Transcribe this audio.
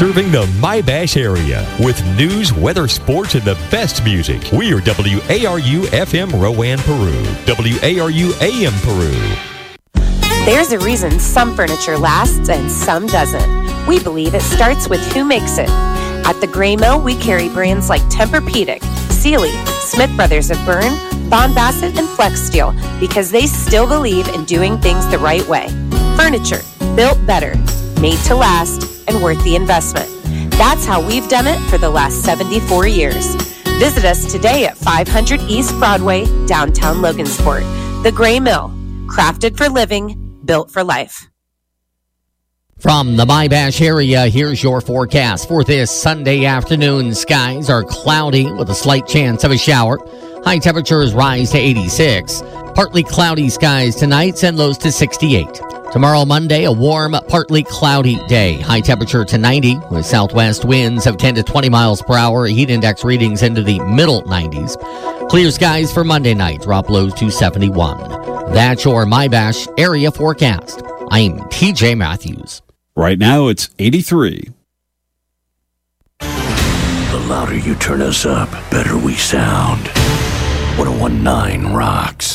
Serving the My-Bash area with news, weather, sports, and the best music. We are WARU FM Rowan, Peru. WARU AM Peru. There's a reason some furniture lasts and some doesn't. We believe it starts with who makes it. At the Gray Mill, we carry brands like Tempur-Pedic, Sealy, Smith Brothers of Bern, Bond Bassett, and Flex Steel because they still believe in doing things the right way. Furniture built better, made to last, and worth the investment. That's how we've done it for the last 74 years. Visit us today at 500 East Broadway, downtown Logansport. The Gray Mill, crafted for living, built for life. From the My-Bash area, here's your forecast for this Sunday afternoon. Skies are cloudy with a slight chance of a shower. High temperatures rise to 86. Partly cloudy skies tonight and lows to 68. Tomorrow, Monday, a warm, partly cloudy day. High temperature to 90 with southwest winds of 10 to 20 miles per hour. Heat index readings into the middle 90s. Clear skies for Monday night. Drop lows to 71. That's your My-Bash area forecast. I'm TJ Matthews. Right now, it's 83. The louder you turn us up, better we sound. 101.9 rocks.